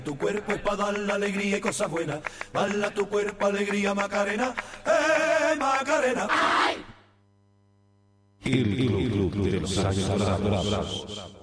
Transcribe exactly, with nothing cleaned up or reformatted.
Tu cuerpo es para dar la alegría y cosas buenas. Bala tu cuerpo, alegría, Macarena. ¡Eh, Macarena! ¡Ay! El Club de los Años Dorados.